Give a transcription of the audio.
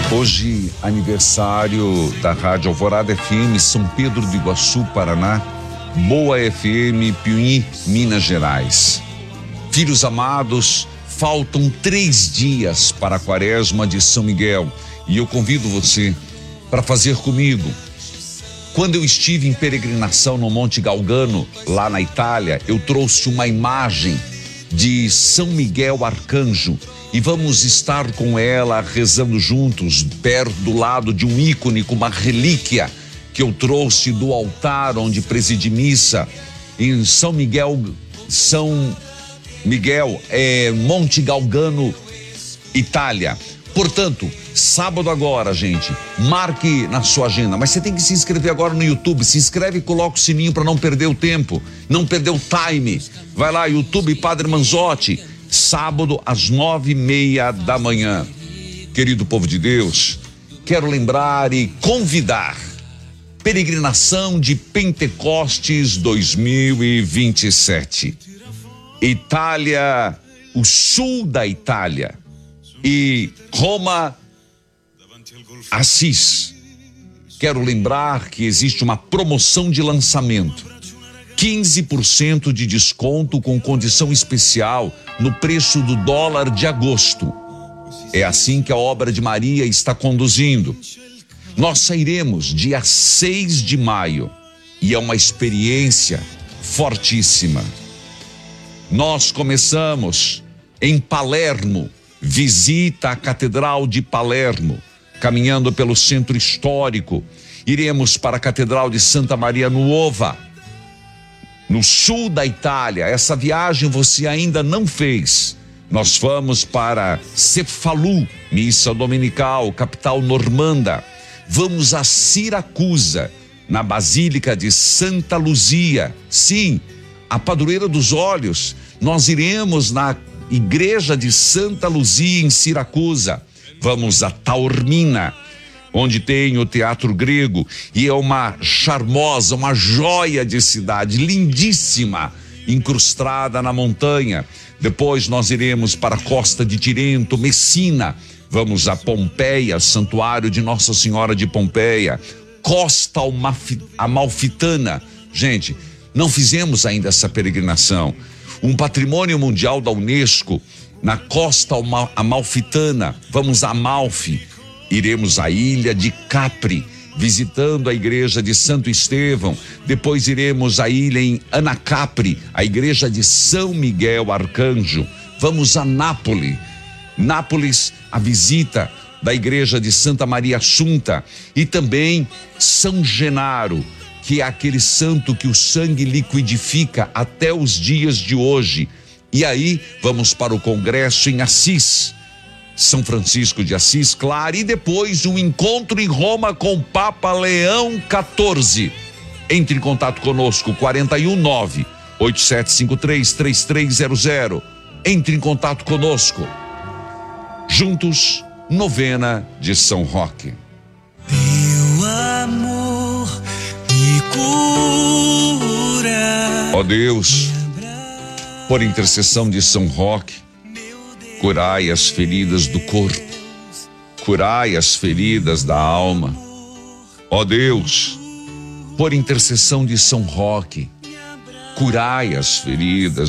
Hoje, aniversário da Rádio Alvorada FM, São Pedro do Iguaçu, Paraná, Boa FM, Piuí, Minas Gerais. Filhos amados, faltam 3 dias para a quaresma de São Miguel e eu convido você para fazer comigo. Quando eu estive em peregrinação no Monte Galgano, lá na Itália, eu trouxe uma imagem de São Miguel Arcanjo e vamos estar com ela rezando juntos, perto do lado de um ícone com uma relíquia que eu trouxe do altar onde presidi missa em São Miguel, Monte Galgano, Itália. Portanto, sábado agora, gente, marque na sua agenda, mas você tem que se inscrever agora no YouTube. Se inscreve e coloca o sininho para não perder o tempo, não perder o time. Vai lá, YouTube Padre Manzotti, sábado às 9:30 da manhã. Querido povo de Deus, quero lembrar e convidar peregrinação de Pentecostes 2027. Itália, o sul da Itália e Roma, Assis. Quero lembrar que existe uma promoção de lançamento, 15% de desconto com condição especial no preço do dólar de agosto. É assim que a obra de Maria está conduzindo. Nós sairemos dia 6 de maio e é uma experiência fortíssima. Nós começamos em Palermo, visita à Catedral de Palermo, caminhando pelo centro histórico. Iremos para a Catedral de Santa Maria Nuova, no sul da Itália. Essa viagem você ainda não fez. Nós vamos para Cefalù, missa dominical, capital normanda. Vamos a Siracusa, na Basílica de Santa Luzia. Sim, a padroeira dos olhos. Nós iremos na Igreja de Santa Luzia, em Siracusa. Vamos a Taormina, onde tem o Teatro Grego, e é uma charmosa, uma joia de cidade, lindíssima, incrustada na montanha. Depois nós iremos para a Costa de Tirento, Messina. Vamos a Pompeia, Santuário de Nossa Senhora de Pompeia, Costa Amalfitana. Gente, não fizemos ainda essa peregrinação. Um patrimônio mundial da Unesco, na Costa Amalfitana. Vamos a Amalfi. Iremos à ilha de Capri, visitando a igreja de Santo Estevão. Depois iremos à ilha em Anacapri, a igreja de São Miguel Arcanjo. Vamos a Nápoles, a visita da igreja de Santa Maria Assunta, e também São Genaro, que é aquele santo que o sangue liquidifica até os dias de hoje. E aí vamos para o congresso em Assis, São Francisco de Assis, claro, e depois um encontro em Roma com o Papa Leão XIV. Entre em contato conosco, 419-8753-3300. Entre em contato conosco. Juntos, novena de São Roque. Teu amor me cura. Ó Deus, por intercessão de São Roque, curai as feridas do corpo, curai as feridas da alma. Ó Deus, por intercessão de São Roque, curai as feridas